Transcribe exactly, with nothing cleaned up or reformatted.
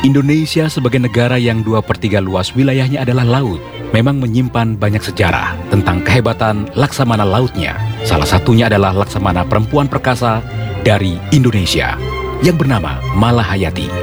Indonesia sebagai negara yang dua per tiga luas wilayahnya adalah laut, memang menyimpan banyak sejarah tentang kehebatan Laksamana lautnya. Salah satunya adalah Laksamana perempuan perkasa dari Indonesia yang bernama Malahayati.